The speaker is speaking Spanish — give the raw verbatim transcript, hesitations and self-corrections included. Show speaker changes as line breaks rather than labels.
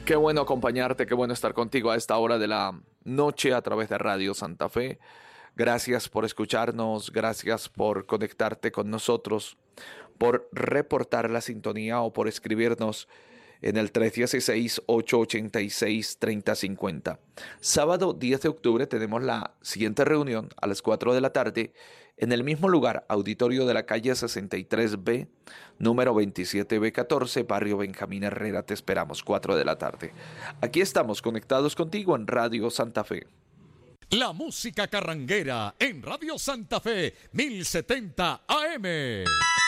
Qué bueno acompañarte, qué bueno estar contigo a esta hora de la noche a través de Radio Santa Fe. Gracias por escucharnos, gracias por conectarte con nosotros, por reportar la sintonía o por escribirnos en el tres uno seis, ocho ocho seis, tres cero cinco cero. Sábado diez de octubre tenemos la siguiente reunión a las cuatro de la tarde en el mismo lugar, auditorio de la calle sesenta y tres B, número veintisiete B catorce, barrio Benjamín Herrera. Te esperamos, cuatro de la tarde. Aquí estamos conectados contigo en Radio Santa Fe.
La música carranguera en Radio Santa Fe, mil setenta A M.